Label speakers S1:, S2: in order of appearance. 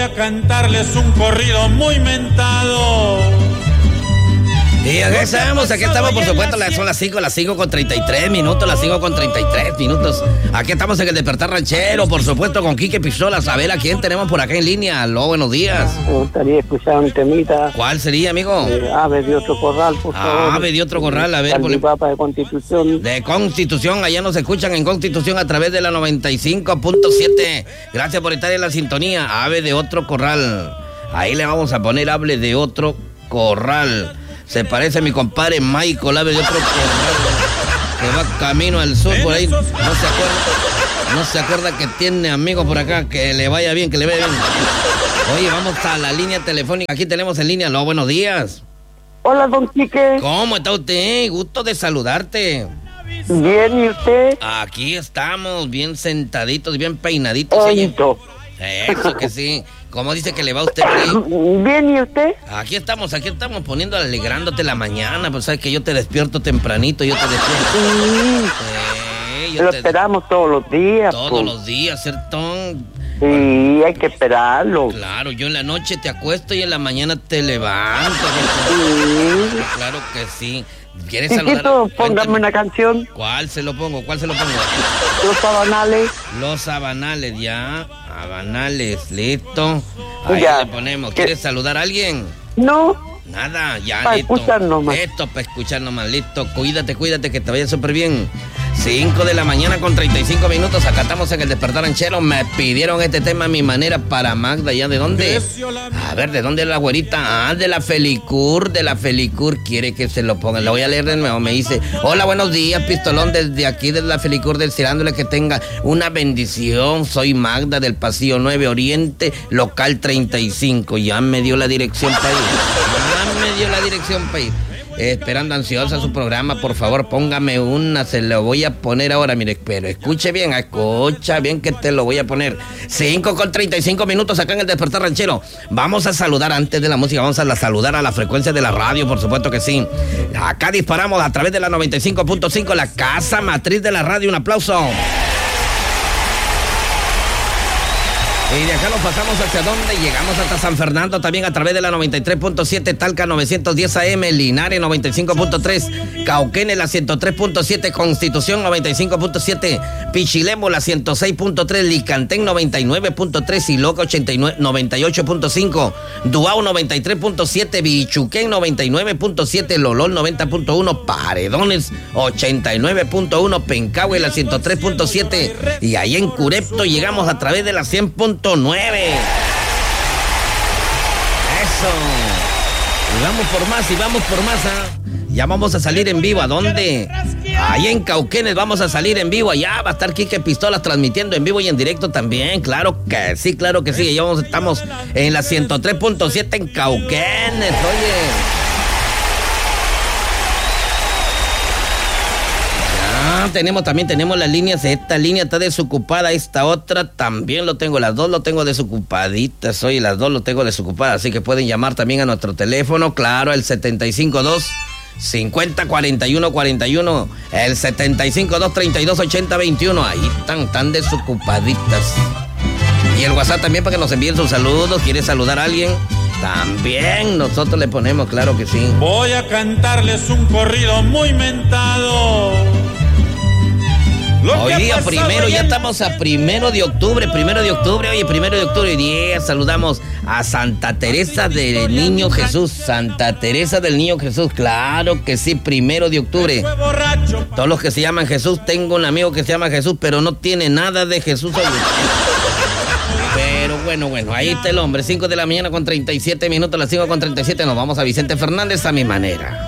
S1: a cantarles un corrido muy mentado.
S2: Y aquí estamos, por supuesto, son las 5 con 33 minutos, las 5 con 33 minutos. Aquí estamos en el Despertar Ranchero, por supuesto, con Quique Pistola. A ver, ¿a quién tenemos por acá en línea? Aló, buenos días.
S3: Me gustaría escuchar un temita.
S2: ¿Cuál sería, amigo?
S3: Ave de otro corral, por favor.
S2: Ave de otro corral, a ver.
S3: Salchipapa de Constitución.
S2: De Constitución, allá nos escuchan en Constitución a través de la 95.7. Gracias por estar en la sintonía. Ave de otro corral. Ahí le vamos a poner Ave de otro corral. Se parece a mi compadre Michael, Ave de otro corral, que va camino al sur por ahí. No se acuerda que tiene amigos por acá. Que le vaya bien, que le vaya bien. Oye, vamos a la línea telefónica. Aquí tenemos en línea. No, buenos días.
S3: Hola, don Quique.
S2: ¿Cómo está usted? Gusto de saludarte.
S3: Bien, ¿y usted?
S2: Aquí estamos, bien sentaditos, bien peinaditos.
S3: Oito.
S2: Eso que sí. ¿Cómo dice que le va a usted?
S3: Bien, ¿y usted?
S2: Aquí estamos poniendo, alegrándote la mañana. Pues sabes que yo te despierto tempranito, yo te despierto.
S3: Lo esperamos todos los días.
S2: Todos los días, ¿cierto?
S3: Sí, hay que esperarlo.
S2: Claro, yo en la noche te acuesto y en la mañana te levanto.
S3: Sí.
S2: Claro que sí. ¿Quieres saludar?
S3: Chiquito, póngame una canción.
S2: ¿Cuál se lo pongo?
S3: Los Sabanales.
S2: Los Sabanales, ya. Sabanales, listo. Ahí
S3: ya.
S2: le ponemos. ¿Quieres saludar a alguien?
S3: No.
S2: Nada, ya,
S3: para
S2: listo.
S3: Escuchar nomás.
S2: Esto para escuchar nomás, listo. Cuídate, que te vaya súper bien. 5 de la mañana con 35 minutos. Acá estamos en el Despertar Ranchero. Me pidieron este tema a mi manera para Magda. ¿Ya de dónde? A ver, ¿de dónde es la güerita? De la Felicur. Quiere que se lo ponga. Lo voy a leer de nuevo. Me dice: hola, buenos días, Pistolón. Desde aquí, desde la Felicur, deseándole que tenga una bendición. Soy Magda del Pasillo 9 Oriente, local 35. Ya me dio la dirección para ir. Esperando ansiosa su programa, por favor, póngame una, se lo voy a poner ahora, mire, pero escucha bien que te lo voy a poner. 5 con 35 minutos acá en el Despertar Ranchero. Vamos a saludar antes de la música, vamos a saludar a la frecuencia de la radio, por supuesto que sí. Acá disparamos a través de la 95.5, la casa matriz de la radio, un aplauso. Y de acá nos pasamos hacia donde llegamos hasta San Fernando, también a través de la 93.7, Talca 910 AM, Linares 95.3, Cauquenes la 103.7, Constitución 95.7, Pichilemu la 106.3, Licantén 99.3, Iloca 98.5, Duao 93.7, Bichuquén 99.7, Lolol 90.1, Paredones 89.1, Pencahue la 103.7 y ahí en Curepto llegamos a través de la 100.9. Eso. Y vamos por más. Ya vamos a salir en vivo. ¿A dónde? Ahí en Cauquenes vamos a salir en vivo. Allá va a estar Quique Pistolas transmitiendo en vivo y en directo también. Claro que sí. Ya estamos en la 103.7 en Cauquenes. Oye. Tenemos las líneas. Esta línea está desocupada, esta otra también lo tengo, las dos lo tengo desocupaditas, oye, las dos lo tengo desocupadas, así que pueden llamar también a nuestro teléfono, claro, el 752-50-41-41, el 752-32-80-21, ahí están desocupaditas. Y el WhatsApp también para que nos envíen sus saludos. ¿Quieres saludar a alguien? También nosotros le ponemos, claro que sí.
S1: Voy a cantarles un corrido muy mentado.
S2: Hoy día primero, ya estamos a primero de octubre, oye, 1 de octubre, hoy día saludamos a Santa Teresa del Niño Jesús, claro que sí, 1 de octubre. Todos los que se llaman Jesús, tengo un amigo que se llama Jesús, pero no tiene nada de Jesús, oye. Pero bueno, ahí está el hombre, 5 de la mañana con 37 minutos, las 5 con 37, nos vamos a Vicente Fernández a mi manera.